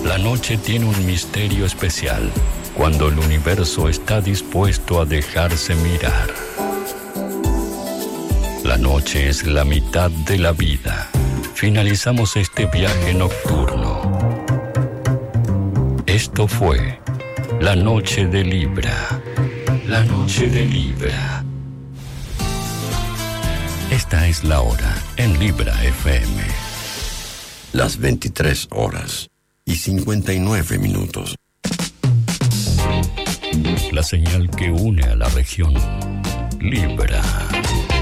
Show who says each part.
Speaker 1: La noche tiene un misterio especial cuando el universo está dispuesto a dejarse mirar. La noche es la mitad de la vida. Finalizamos este viaje nocturno. Esto fue La Noche de Libra. La Noche de Libra. Esta es la hora en Libra FM.
Speaker 2: Las 23:59.
Speaker 1: La señal que une a la región. Libra.